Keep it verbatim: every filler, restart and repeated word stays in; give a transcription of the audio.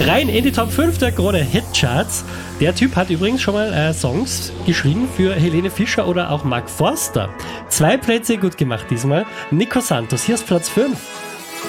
Rein in die Top fünf der Krone Hitcharts. Der Typ hat übrigens schon mal äh, Songs geschrieben für Helene Fischer oder auch Mark Forster. Zwei Plätze gut gemacht diesmal. Nico Santos, hier ist Platz fünf.